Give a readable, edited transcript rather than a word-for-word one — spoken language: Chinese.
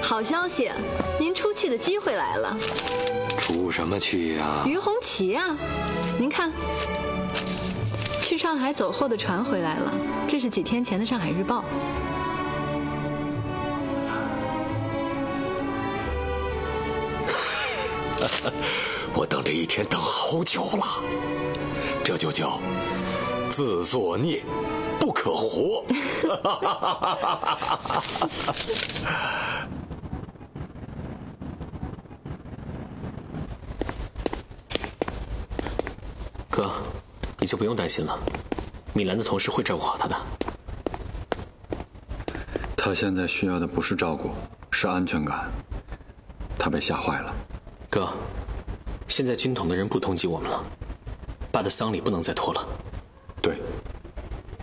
好消息，您出气的机会来了。 出什么气呀？ 于红旗啊，您看，去上海走货的船回来了，这是几天前的《上海日报》。 我等这一天等好久了，这就叫自作孽不可活。 哥，你就不用担心了，米兰的同事会照顾好他的。 他现在需要的不是照顾，是安全感。他被吓坏了。 哥，现在军统的人不通缉我们了，爸的丧礼不能再拖了。